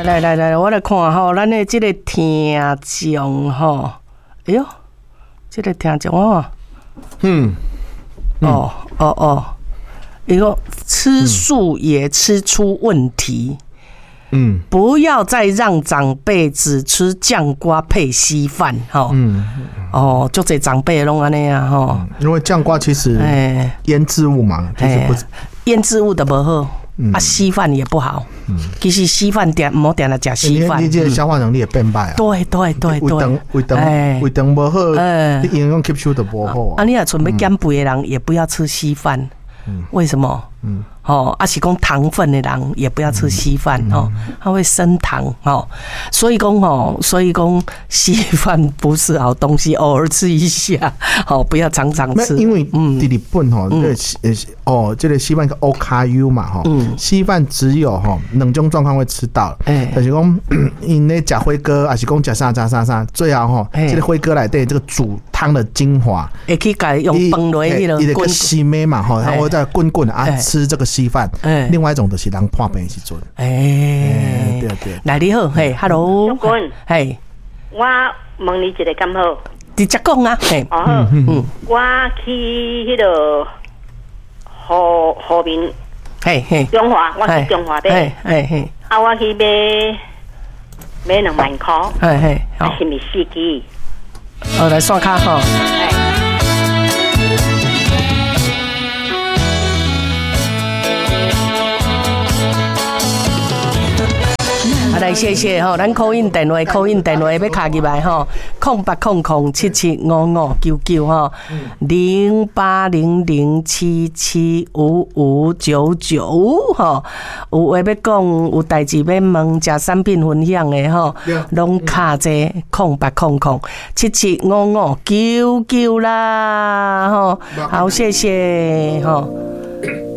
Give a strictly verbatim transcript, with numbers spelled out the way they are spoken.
来来来，我来看吼，咱的这个听众吼，哎呦，这个听众哦，嗯，哦哦哦，一个吃素也吃出问题。嗯，不要再让长辈只吃酱瓜配稀饭，哈。嗯，哦，就这长辈拢安尼啊，哈。 因为酱瓜其实腌制物嘛，就是不腌制物的不好，啊，稀饭也不好。嗯，其实稀饭点唔好点来吃稀饭， 你这个消化能力也变歹啊。 对对对对， 胃肠胃肠胃肠不好，你营养吸收就不好啊。 啊，你若准备减肥的人也不要吃稀饭，为什么？嗯。哦，啊是讲糖分的人也不要吃稀饭哦，它会升糖哦。所以讲哦，所以讲稀饭不是好东西，偶尔吃一下，哦，不要常常吃。 因为在日本吼，这个哦，这个稀饭叫 O K U 嘛吼，稀饭只有吼两种状况会吃到，就是讲因咧食火锅，还是讲食啥啥啥啥，最后吼，这个火锅内底这个煮汤的精华， 会去改用饭落去了， 伊个稀咩嘛吼，它会再滚滚啊吃这个稀饭。另外一种就是人破病的时阵。 哎，对对。来你好，嘿 ，Hello， 小君， 嘿， 我问你一个敢好？ 直接讲啊，嘿， 哦好，嗯，我去迄个和和平， 嘿嘿， 中华，我去中华的， 嘿嘿嘿， 啊，我去买买两万块， 嘿嘿， 好，是咪四支？ 哦，来刷卡哈。啊，来谢谢吼，咱 call in 电话 call in 电话要卡入来吼，空八空空七七五五九九吼，零八零零七七五五九九吼，有话要讲，有代志要问，食产品分享的吼，拢卡这空八空空七七五五九九啦吼，好谢谢吼。